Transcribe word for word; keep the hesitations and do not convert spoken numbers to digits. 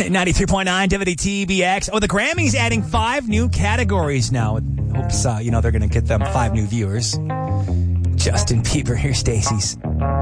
ninety-three point nine W T B X. Oh, the Grammys adding five new categories now. Hopes, uh, you know, they're going to get them five new viewers. Justin Bieber. Here's Stacey's.